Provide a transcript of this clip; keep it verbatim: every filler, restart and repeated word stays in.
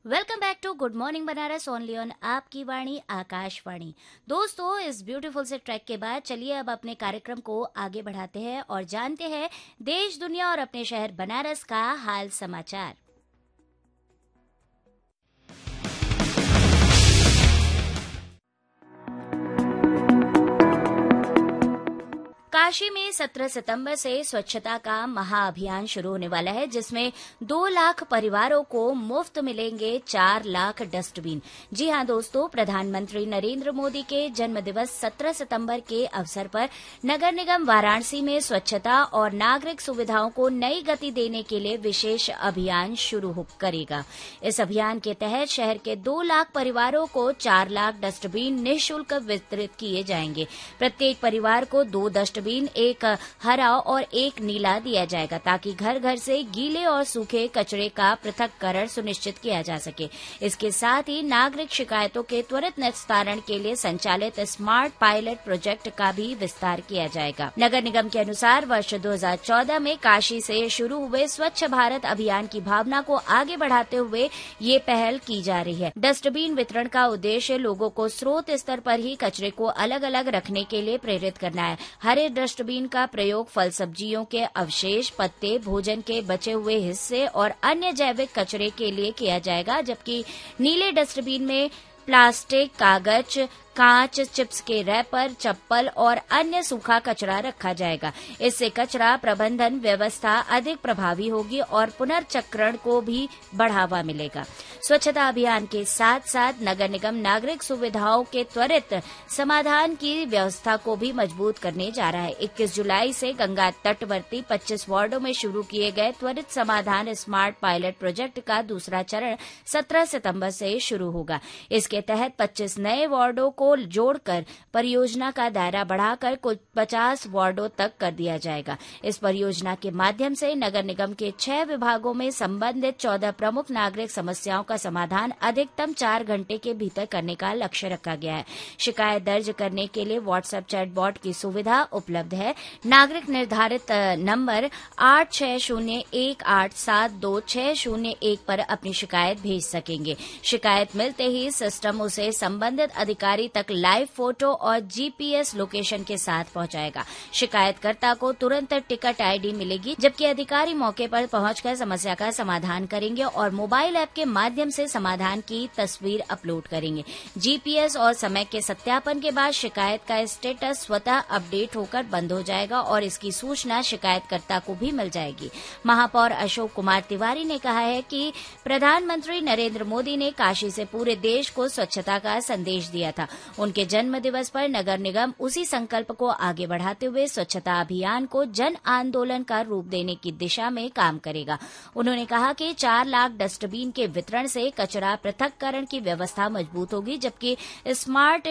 Welcome back to good morning Banaras only on आपकी वाणी आकाशवाणी। दोस्तों, इस ब्यूटीफुल से ट्रैक के बाद चलिए अब अपने कार्यक्रम को आगे बढ़ाते हैं और जानते हैं देश दुनिया और अपने शहर बनारस का हाल समाचार। काशी में सत्रह सितंबर से स्वच्छता का महाअभियान शुरू होने वाला है, जिसमें दो लाख परिवारों को मुफ्त मिलेंगे चार लाख डस्टबिन। जी हां दोस्तों, प्रधानमंत्री नरेंद्र मोदी के जन्म दिवस सत्रह सितंबर के अवसर पर नगर निगम वाराणसी में स्वच्छता और नागरिक सुविधाओं को नई गति देने के लिए विशेष अभियान शुरू करेगा। इस अभियान के तहत शहर के दो लाख परिवारों को चार लाख डस्टबिन निःशुल्क वितरित किए जाएंगे। प्रत्येक परिवार को दो डस्टबिन, एक हरा और एक नीला दिया जाएगा, ताकि घर घर से गीले और सूखे कचरे का पृथक्करण सुनिश्चित किया जा सके। इसके साथ ही नागरिक शिकायतों के त्वरित निस्तारण के लिए संचालित स्मार्ट पायलट प्रोजेक्ट का भी विस्तार किया जाएगा। नगर निगम के अनुसार वर्ष दो हज़ार चौदह में काशी से शुरू हुए स्वच्छ भारत अभियान की भावना को आगे बढ़ाते हुए ये पहल की जा रही है। डस्टबिन वितरण का उद्देश्य लोगों को स्रोत स्तर पर ही कचरे को अलग अलग रखने के लिए प्रेरित करना है। हरे डस्टबिन का प्रयोग फल सब्जियों के अवशेष, पत्ते, भोजन के बचे हुए हिस्से और अन्य जैविक कचरे के लिए किया जाएगा, जबकि नीले डस्टबिन में प्लास्टिक, कागज, कांच, चिप्स के रैपर, चप्पल और अन्य सूखा कचरा रखा जाएगा। इससे कचरा प्रबंधन व्यवस्था अधिक प्रभावी होगी और पुनर्चक्रण को भी बढ़ावा मिलेगा। स्वच्छता अभियान के साथ साथ नगर निगम नागरिक सुविधाओं के त्वरित समाधान की व्यवस्था को भी मजबूत करने जा रहा है। इक्कीस जुलाई से गंगा तटवर्ती पच्चीस वार्डों में शुरू किए गए त्वरित समाधान स्मार्ट पायलट प्रोजेक्ट का दूसरा चरण सत्रह सितंबर से शुरू होगा। इसके तहत पच्चीस नए वार्डों को जोड़कर परियोजना का दायरा बढ़ाकर कुल पचास वार्डों तक कर दिया जाएगा। इस परियोजना के माध्यम से नगर निगम के छह विभागों में संबंधित चौदह प्रमुख नागरिक समस्याओं का समाधान अधिकतम चार घंटे के भीतर करने का लक्ष्य रखा गया है। शिकायत दर्ज करने के लिए व्हाट्सएप चैटबॉट की सुविधा उपलब्ध है। नागरिक निर्धारित नंबर आठ छह शून्य एक आठ सात दो छह शून्य एक पर अपनी शिकायत भेज सकेंगे। शिकायत मिलते ही सिस्टम उसे संबंधित अधिकारी तक लाइव फोटो और जीपीएस लोकेशन के साथ पहुंचाएगा। शिकायतकर्ता को तुरंत टिकट आईडी मिलेगी, जबकि अधिकारी मौके पर पहुंचकर समस्या का समाधान करेंगे और मोबाइल ऐप के माध्यम से समाधान की तस्वीर अपलोड करेंगे। जीपीएस और समय के सत्यापन के बाद शिकायत का स्टेटस स्वतः अपडेट होकर बंद हो जाएगा और इसकी सूचना शिकायतकर्ता को भी मिल जाएगी। महापौर अशोक कुमार तिवारी ने कहा है कि प्रधानमंत्री नरेंद्र मोदी ने काशी से पूरे देश को स्वच्छता का संदेश दिया था। उनके जन्म दिवस पर नगर निगम उसी संकल्प को आगे बढ़ाते हुए स्वच्छता अभियान को जन आंदोलन का रूप देने की दिशा में काम करेगा। उन्होंने कहा कि चार लाख डस्टबिन के वितरण से कचरा पृथक्करण की व्यवस्था मजबूत होगी, जबकि स्मार्ट